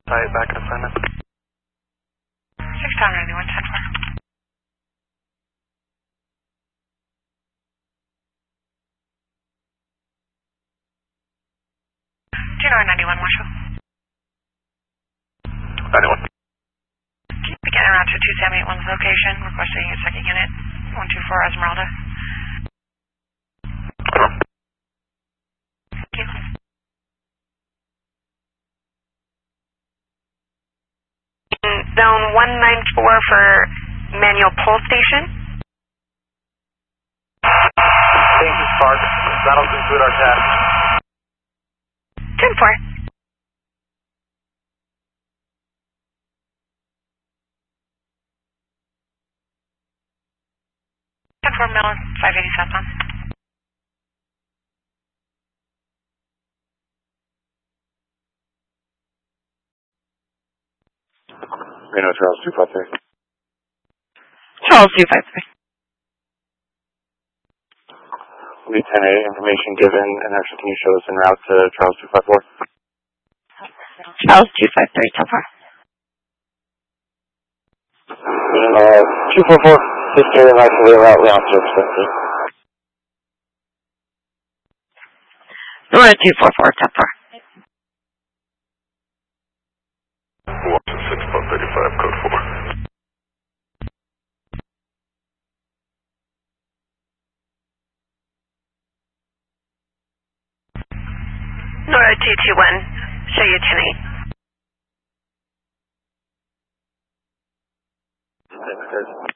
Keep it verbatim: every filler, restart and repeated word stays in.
Site back at assignment. six town ninety-one, ten four. two nine ninety-one, Marshall. ninety-one. Begin around to two seven eight one's location, requesting a second unit, one two four Esmeralda. Thank you. Zone one nine four for manual pull station. Thank you, Spark. That'll conclude our task. ten four. ten four Mellon, five eighty southbound. Reno Charles two five three. Charles two five three. Lead ten A, information given, and actually can you show us en route to Charles two five four? Charles two five three, so far. Uh, two four four, please carry the rifle route Leon service center. We're at two four four, top four. Watson six one thirty-five, code four. Nora two two one, show you ten eight. Thanks, guys.